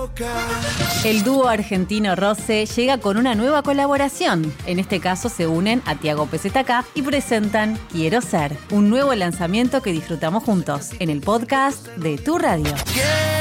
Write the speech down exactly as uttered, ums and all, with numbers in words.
boca. El dúo argentino Roce llega con una nueva colaboración. En este caso se unen a Tiago P Z K y presentan Quiero Ser, un nuevo lanzamiento que disfrutamos juntos en el podcast de Tu Radio.